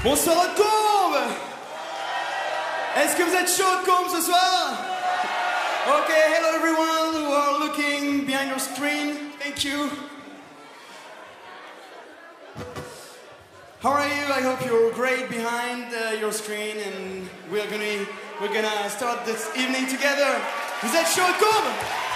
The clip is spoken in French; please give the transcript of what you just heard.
Bonsoir Haute-Combe. Est-ce que vous êtes chaud Haute-Combe ce soir? Okay, hello everyone who are looking behind your screen. Thank you. How are you? I hope you're great behind your screen, and we're gonna start this evening together. Vous êtes chaud Haute-Combe?